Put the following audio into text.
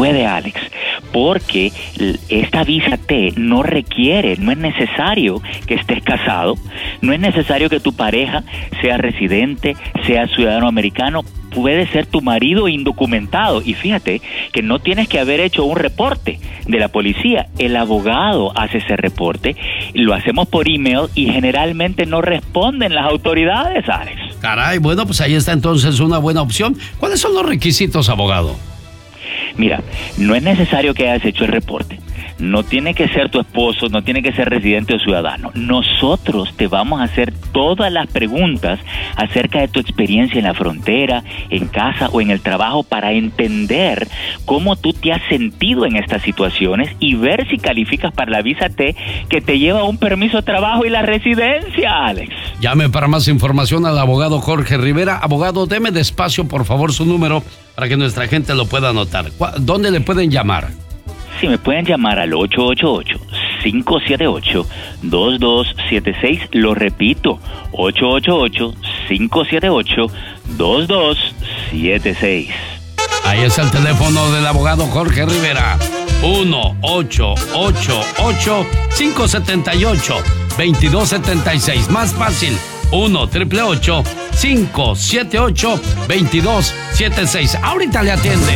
puede, Alex, porque esta visa T no es necesario que estés casado, no es necesario que tu pareja sea residente, sea ciudadano americano, puede ser tu marido indocumentado. Y fíjate que no tienes que haber hecho un reporte de la policía. El abogado hace ese reporte, lo hacemos por email y generalmente no responden las autoridades, Alex. Caray, bueno, pues ahí está entonces una buena opción. ¿Cuáles son los requisitos, abogado? Mira, no es necesario que hayas hecho el reporte. No tiene que ser tu esposo, no tiene que ser residente o ciudadano. Nosotros te vamos a hacer todas las preguntas acerca de tu experiencia en la frontera, en casa o en el trabajo para entender cómo tú te has sentido en estas situaciones y ver si calificas para la visa T que te lleva a un permiso de trabajo y la residencia, Alex. Llame para más información al abogado Jorge Rivera. Abogado, deme despacio, por favor, su número para que nuestra gente lo pueda anotar. ¿Dónde le pueden llamar? Sí, me pueden llamar al 888-578-2276. Lo repito, 888-578-2276. Ahí es el teléfono del abogado Jorge Rivera. 1-888-578-2276. Más fácil. 1-888-578-2276. Ahorita le atiende.